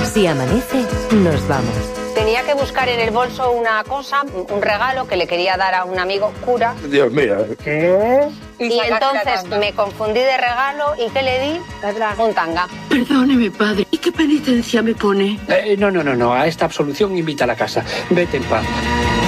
Si amanece, nos vamos. Tenía que buscar en el bolso una cosa, un regalo que le quería dar a un amigo cura. Dios mío. ¿Qué? Y entonces me confundí de regalo y ¿qué le di? Un tanga. Perdóneme, padre. ¿Y qué penitencia me pone? No. A esta absolución invita a la casa. Vete en paz.